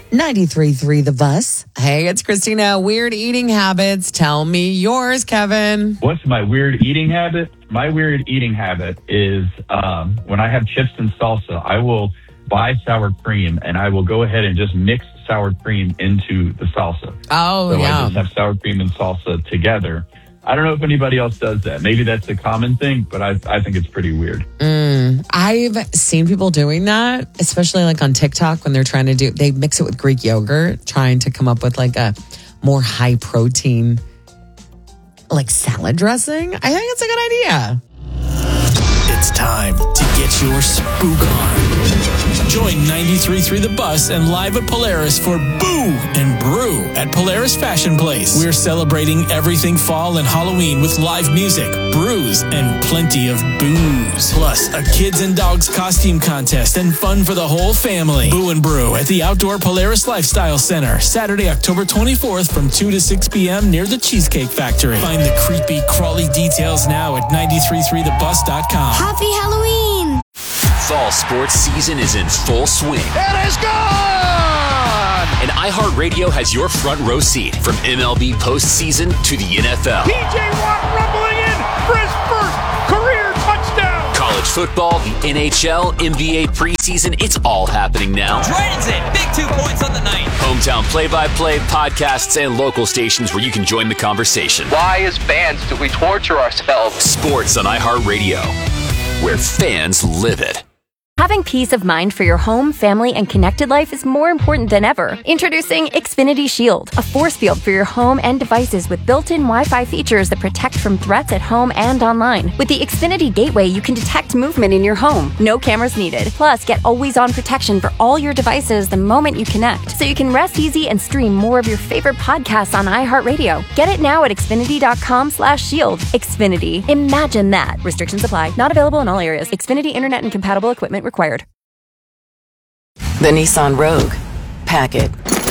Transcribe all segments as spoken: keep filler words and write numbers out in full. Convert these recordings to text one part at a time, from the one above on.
ninety-three point three The Bus. Hey, it's Christina. Weird eating habits. Tell me yours, Kevin. What's my weird eating habit? My weird eating habit is um, when I have chips and salsa, I will buy sour cream and I will go ahead and just mix sour cream into the salsa. Oh, so yeah. I just have sour cream and salsa together. I don't know if anybody else does that. Maybe that's a common thing, but I, I think it's pretty weird. Mm, I've seen people doing that, especially like on TikTok when they're trying to do, they mix it with Greek yogurt, trying to come up with like a more high protein, like salad dressing. I think it's a good idea. It's time to get your spook on. Join ninety-three point three The Bus and live at Polaris for Boo and Brew at Polaris Fashion Place. We're celebrating everything fall and Halloween with live music, brews, and plenty of booze. Plus, a kids and dogs costume contest and fun for the whole family. Boo and Brew at the Outdoor Polaris Lifestyle Center, Saturday, October twenty-fourth from two to six p.m. near the Cheesecake Factory. Find the creepy, crawly details now at ninety-three point three the bus dot com. Happy Halloween! Fall sports season is in full swing. It is gone! And iHeartRadio has your front row seat from M L B postseason to the N F L. P J Watt rumbling in for his first career touchdown. College football, the N H L, N B A preseason, it's all happening now. Dragons in, big two points on the night. Hometown play-by-play, podcasts, and local stations where you can join the conversation. Why, as fans, do we torture ourselves? Sports on iHeartRadio, where fans live it. Having peace of mind for your home, family, and connected life is more important than ever. Introducing Xfinity Shield, a force field for your home and devices with built-in Wi-Fi features that protect from threats at home and online. With the Xfinity Gateway, you can detect movement in your home. No cameras needed. Plus, get always-on protection for all your devices the moment you connect, so you can rest easy and stream more of your favorite podcasts on iHeartRadio. Get it now at Xfinity.com slash shield. Xfinity. Imagine that. Restrictions apply. Not available in all areas. Xfinity Internet and compatible equipment required. The Nissan Rogue. Pack it.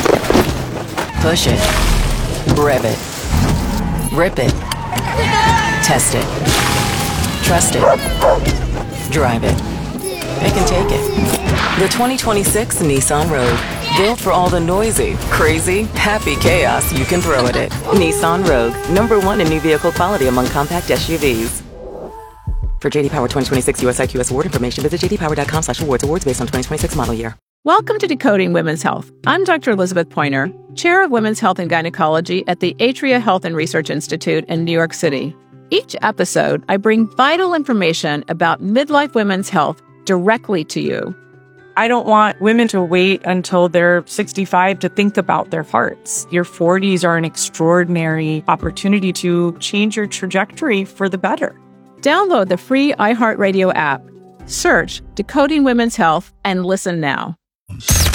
Push it. Rev it. Rip it. Test it. Trust it. Drive it. Pick and take it. The twenty twenty-six Nissan Rogue. Built for all the noisy, crazy, happy chaos you can throw at it. Nissan Rogue. Number one in new vehicle quality among compact S U Vs. For J D Power twenty twenty-six U S I Q S award information, visit jdpower.com slash awards. Awards based on twenty twenty-six model year. Welcome to Decoding Women's Health. I'm Doctor Elizabeth Pointer, Chair of Women's Health and Gynecology at the Atria Health and Research Institute in New York City. Each episode, I bring vital information about midlife women's health directly to you. I don't want women to wait until they're sixty-five to think about their hearts. Your forties are an extraordinary opportunity to change your trajectory for the better. Download the free iHeartRadio app. Search Decoding Women's Health and listen now.